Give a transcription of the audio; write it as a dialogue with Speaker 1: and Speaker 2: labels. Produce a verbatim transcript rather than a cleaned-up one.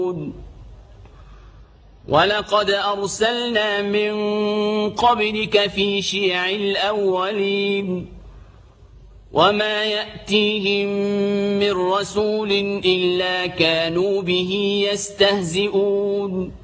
Speaker 1: ولقد أرسلنا من قبلك في شيع الأولين وما يأتيهم من رسول إلا كانوا به يستهزئون